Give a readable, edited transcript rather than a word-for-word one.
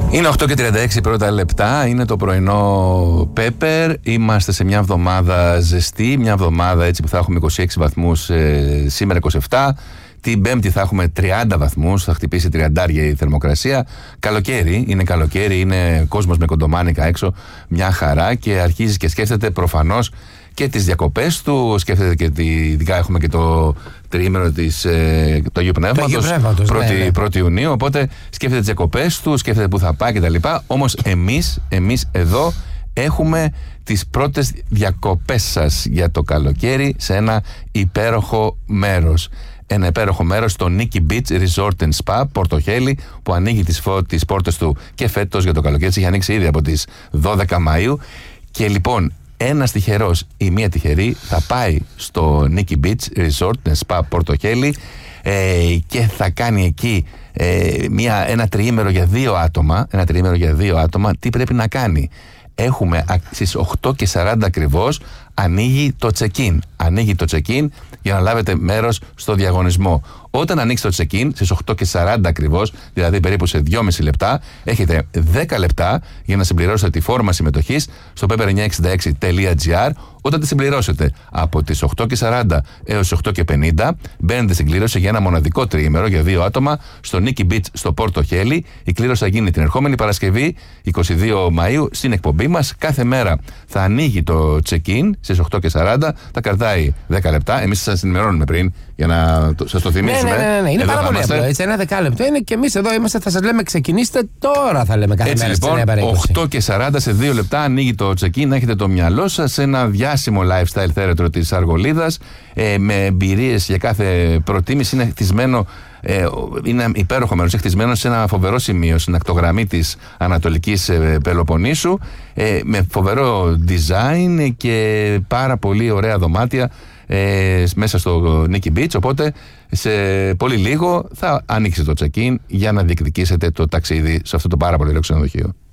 Είναι 8:36 πρώτα λεπτά, είναι το πρωινό Πέπερ. Είμαστε σε μια εβδομάδα ζεστή, μια εβδομάδα έτσι που θα έχουμε 26 βαθμούς, σήμερα 27. Την Πέμπτη θα έχουμε 30 βαθμούς, θα χτυπήσει 30 η θερμοκρασία. Καλοκαίρι, είναι κόσμος με κοντομάνικα έξω, μια χαρά, και αρχίζει και σκέφτεται προφανώς και τις διακοπές του, σκέφτεται και ειδικά έχουμε και το τριήμερο του Αγίου Πνεύματος, 1η Ιουνίου, οπότε σκέφτεται τις διακοπές του, σκέφτεται που θα πάει κτλ. Όμως εμείς εδώ έχουμε τις πρώτες διακοπές σας για το καλοκαίρι σε ένα υπέροχο μέρος. Ένα υπέροχο μέρος στο Nikki Beach Resort and Spa, Πορτοχέλη, που ανοίγει τις πόρτες του και φέτος για το καλοκαίρι. Έχει ανοίξει ήδη από τις 12 Μαΐου. Και λοιπόν, ένας τυχερός ή μία τυχερή θα πάει στο Nikki Beach Resort and Spa, Πορτοχέλη, και θα κάνει εκεί ένα τριήμερο για 2 άτομα. Τι πρέπει να κάνει? Έχουμε στις 8:40 ακριβώς ανοίγει το check-in για να λάβετε μέρος στο διαγωνισμό. Όταν ανοίξει το check-in στις 8:40 ακριβώς, δηλαδή περίπου σε 2,5 λεπτά, έχετε 10 λεπτά για να συμπληρώσετε τη φόρμα συμμετοχής στο pepper966.gr. Όταν τη συμπληρώσετε από τις 8:40 έως 8:50, μπαίνετε στην κλήρωση για ένα μοναδικό τριήμερο για 2 άτομα στο Nikki Beach στο Πορτοχέλη. Η κλήρωση θα γίνει την ερχόμενη Παρασκευή, 22 Μαΐου, στην εκπομπή μας. Κάθε μέρα θα ανοίγει το check-in στις 8:40, θα κρατάει 10 λεπτά. Εμείς σας ενημερώνουμε πριν για να σας το θυμίσουμε. Ναι. Είναι πάρα πολύ απλό. Έτσι, ένα δεκάλεπτο είναι και εμείς εδώ είμαστε, θα σας λέμε ξεκινήστε τώρα, θα λέμε κάθε μέρα. Έτσι λοιπόν, 8:40 σε 2 λεπτά ανοίγει το check-in. Έχετε το μυαλό σας σε ένα διάσημο lifestyle θέρετρο της Αργολίδας, με εμπειρίες για κάθε προτίμηση. Είναι υπέροχο μέρος, χτισμένο σε ένα φοβερό σημείο στην ακτογραμμή της Ανατολικής Πελοποννήσου, με φοβερό design και πάρα πολύ ωραία δωμάτια μέσα στο Nikki Beach. Οπότε σε πολύ λίγο θα ανοίξει το check-in για να διεκδικήσετε το ταξίδι σε αυτό το πάρα πολύ ωραίο ξενοδοχείο.